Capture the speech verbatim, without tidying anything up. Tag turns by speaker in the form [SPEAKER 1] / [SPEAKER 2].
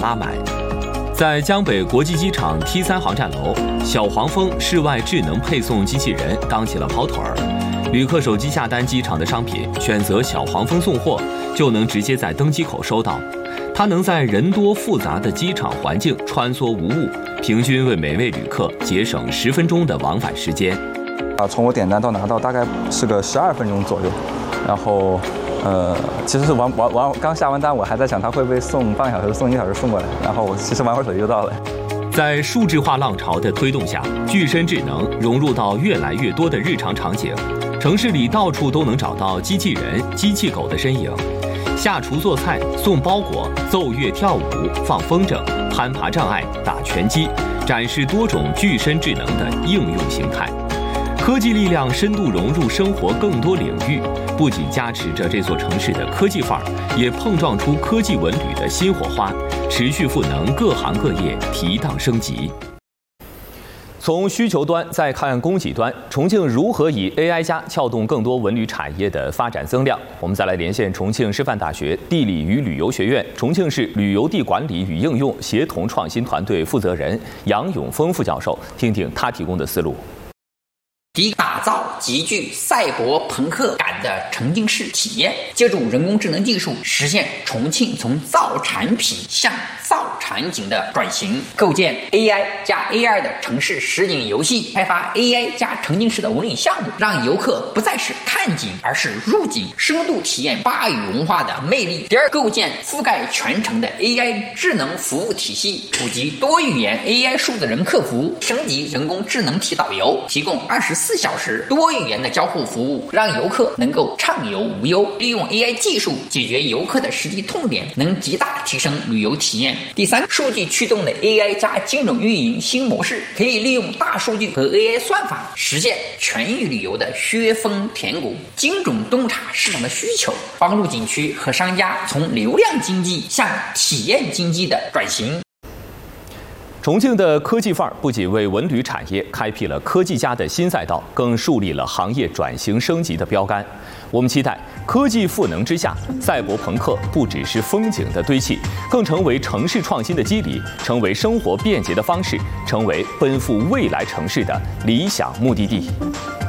[SPEAKER 1] 拉买。在江北国际机场 T 三航站楼，小黄蜂室外智能配送机器人当起了跑腿儿。旅客手机下单机场的商品，选择小黄蜂送货，就能直接在登机口收到。它能在人多复杂的机场环境穿梭无误，平均为每位旅客节省十分钟的往返时间。
[SPEAKER 2] 啊，从我点单到拿到大概是个十二分钟左右，然后。呃，其实是玩玩玩，刚下完单，我还在想他会不会送半个小时、送一个小时送过来，然后我其实玩会儿手机就到了。
[SPEAKER 1] 在数字化浪潮的推动下，具身智能融入到越来越多的日常场景，城市里到处都能找到机器人、机器狗的身影。下厨做菜、送包裹、奏乐跳舞、放风筝、攀爬障碍、打拳击，展示多种具身智能的应用形态。科技力量深度融入生活更多领域，不仅加持着这座城市的科技范儿，也碰撞出科技文旅的新火花，持续赋能各行各业提档升级。从需求端再看供给端，重庆如何以 A I 加撬动更多文旅产业的发展增量？我们再来连线重庆师范大学地理与旅游学院重庆市旅游地管理与应用协同创新团队负责人杨永峰副教授，听听他提供的思路。
[SPEAKER 3] 第一，打造极具赛博朋克感的沉浸式体验，借助人工智能技术，实现重庆从造产品向造场景的转型，构建 A I 加 A R 的城市实景游戏，开发 A I 加沉浸式的文旅项目，让游客不再是看景，而是入景，深度体验巴渝文化的魅力。第二，构建覆盖全城的 A I 智能服务体系，普及多语言 A I 数字人客服，升级人工智能体导游，提供二十四小时多语言的交互服务，让游客能够畅游无忧。利用 A I 技术解决游客的实际痛点，能极大提升旅游体验。第三，数据驱动的 A I 加金融运营新模式，可以利用大数据和 A I 算法，实现全域旅游的削峰填谷，精准洞察市场的需求，帮助景区和商家从流量经济向体验经济的转型。
[SPEAKER 1] 重庆的科技范儿不仅为文旅产业开辟了科技加的新赛道，更树立了行业转型升级的标杆。我们期待科技赋能之下，赛博朋克不只是风景的堆砌，更成为城市创新的基底，成为生活便捷的方式，成为奔赴未来城市的理想目的地。